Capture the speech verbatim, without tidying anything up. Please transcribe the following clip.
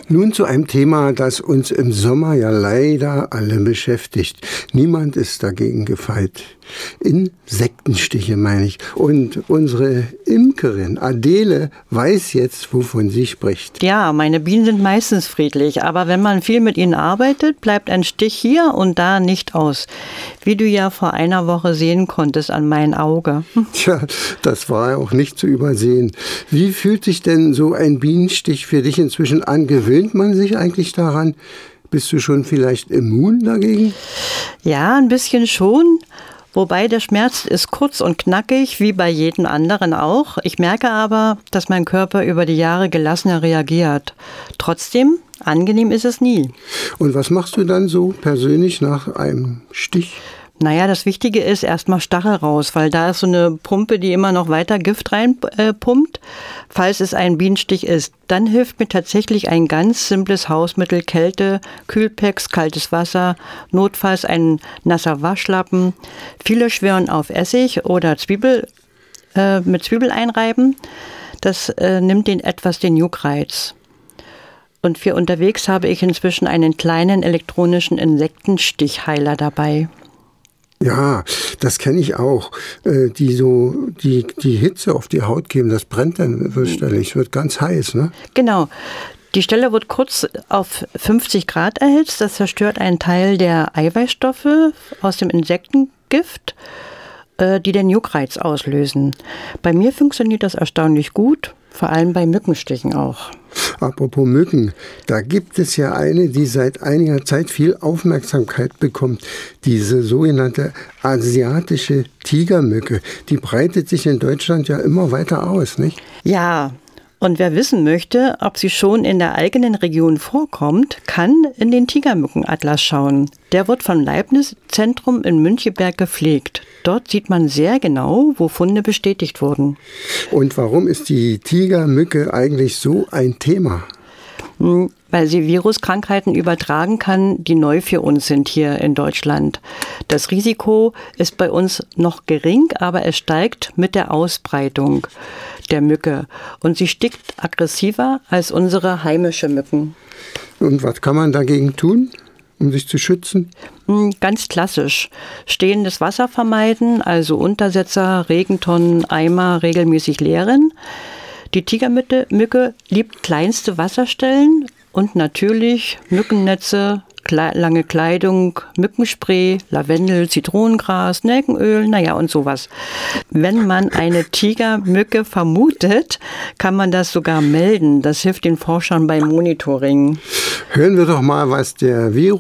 Nun zu einem Thema, das uns im Sommer ja leider alle beschäftigt. Niemand ist dagegen gefeit. Insektenstiche meine ich. Und unsere Imkerin Adele weiß jetzt, wovon sie spricht. Ja, meine Bienen sind meistens friedlich, aber wenn man viel mit ihnen arbeitet, bleibt ein Stich hier und da nicht aus. Wie du ja vor einer Woche sehen konntest an meinem Auge. Tja, das war auch nicht zu übersehen. Wie fühlt sich denn so ein Bienenstich für dich inzwischen an? Gewöhnt man sich eigentlich daran? Bist du schon vielleicht immun dagegen? Ja, ein bisschen schon. Wobei der Schmerz ist kurz und knackig, wie bei jedem anderen auch. Ich merke aber, dass mein Körper über die Jahre gelassener reagiert. Trotzdem, angenehm ist es nie. Und was machst du dann so persönlich nach einem Stich? Naja, das Wichtige ist erstmal Stachel raus, weil da ist so eine Pumpe, die immer noch weiter Gift reinpumpt, äh, falls es ein Bienenstich ist. Dann hilft mir tatsächlich ein ganz simples Hausmittel, Kälte, Kühlpacks, kaltes Wasser, notfalls ein nasser Waschlappen. Viele schwören auf Essig oder Zwiebel, äh, mit Zwiebel einreiben. Das äh, nimmt den etwas den Juckreiz. Und für unterwegs habe ich inzwischen einen kleinen elektronischen Insektenstichheiler dabei. Ja, das kenne ich auch. Äh, die so die, die Hitze auf die Haut geben, das brennt dann fürchterlich. Es wird ganz heiß, ne? Genau. Die Stelle wird kurz auf fünfzig Grad erhitzt. Das zerstört einen Teil der Eiweißstoffe aus dem Insektengift, äh, die den Juckreiz auslösen. Bei mir funktioniert das erstaunlich gut, vor allem bei Mückenstichen auch. Apropos Mücken, da gibt es ja eine, die seit einiger Zeit viel Aufmerksamkeit bekommt. Diese sogenannte asiatische Tigermücke. Die breitet sich in Deutschland ja immer weiter aus, nicht? Ja, und wer wissen möchte, ob sie schon in der eigenen Region vorkommt, kann in den Tigermückenatlas schauen. Der wird vom Leibniz-Zentrum in Müncheberg gepflegt. Dort sieht man sehr genau, wo Funde bestätigt wurden. Und warum ist die Tigermücke eigentlich so ein Thema? Weil sie Viruskrankheiten übertragen kann, die neu für uns sind hier in Deutschland. Das Risiko ist bei uns noch gering, aber es steigt mit der Ausbreitung der Mücke. Und sie stickt aggressiver als unsere heimische Mücken. Und was kann man dagegen tun, um sich zu schützen? Ganz klassisch. Stehendes Wasser vermeiden, also Untersetzer, Regentonnen, Eimer regelmäßig leeren. Die Tigermücke liebt kleinste Wasserstellen und natürlich Mückennetze, lange Kleidung, Mückenspray, Lavendel, Zitronengras, Nelkenöl, naja und sowas. Wenn man eine Tigermücke vermutet, kann man das sogar melden. Das hilft den Forschern beim Monitoring. Hören wir doch mal, was der Virus